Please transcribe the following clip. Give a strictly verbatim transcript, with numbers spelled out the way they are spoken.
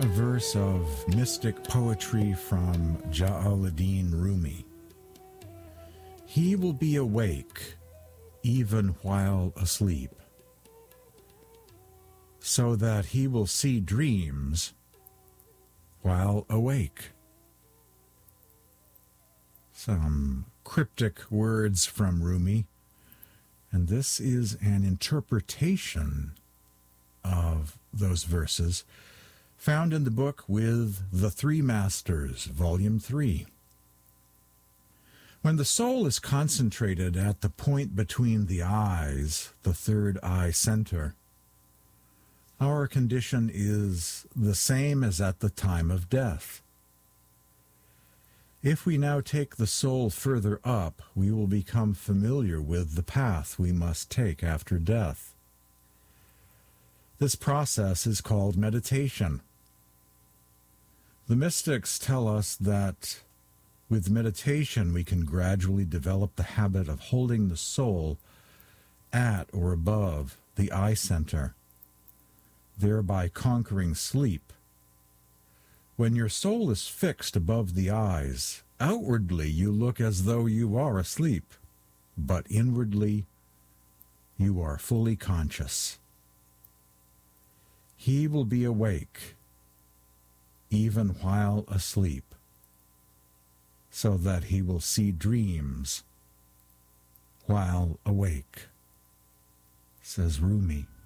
A verse of mystic poetry from Jalaluddin Rumi. He will be awake even while asleep, so that he will see dreams while awake. Some cryptic words from Rumi, and this is an interpretation of those verses found in the book With the Three Masters, Volume three. When the soul is concentrated at the point between the eyes, the third eye center, our condition is the same as at the time of death. If we now take the soul further up, we will become familiar with the path we must take after death. This process is called meditation. The mystics tell us that with meditation we can gradually develop the habit of holding the soul at or above the eye center, thereby conquering sleep. When your soul is fixed above the eyes, outwardly you look as though you are asleep, but inwardly you are fully conscious. He will be awake even while asleep, so that he will see dreams while awake, says Rumi.